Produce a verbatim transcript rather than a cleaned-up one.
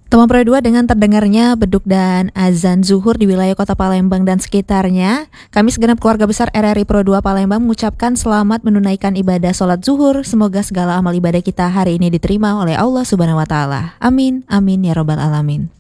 Teman Pro dua, dengan terdengarnya beduk dan azan zuhur di wilayah Kota Palembang dan sekitarnya, kami segenap keluarga besar R R I Pro dua Palembang mengucapkan selamat menunaikan ibadah sholat zuhur. Semoga segala amal ibadah kita hari ini diterima oleh Allah Subhanahu wa Ta'ala. Amin, amin ya Robbal Alamin.